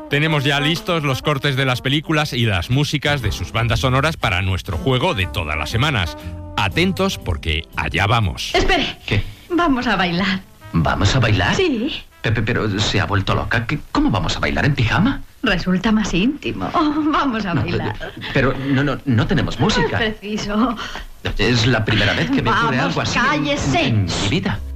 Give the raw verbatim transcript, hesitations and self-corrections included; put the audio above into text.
Tenemos ya listos los cortes de las películas y las músicas de sus bandas sonoras para nuestro juego de todas las semanas. Atentos porque allá vamos. Espere. ¿Qué? Vamos a bailar. ¿Vamos a bailar? Sí. Pepe, pero se ha vuelto loca. ¿Qué- ¿Cómo vamos a bailar en pijama? Resulta más íntimo. Oh, vamos a No, bailar. pero no, no, no tenemos No es música. preciso. Es la primera vez que me ocurre Vamos, algo así en- cállese. en mi vida.